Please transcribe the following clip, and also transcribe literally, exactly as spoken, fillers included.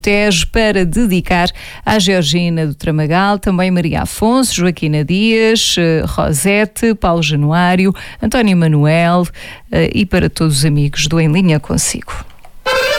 Tejo para dedicar à Georgina do Tramagal, também Maria Afonso, Joaquina Dias, Rosete, Paulo Januário, António Manuel e para todos os amigos do Em Linha Consigo.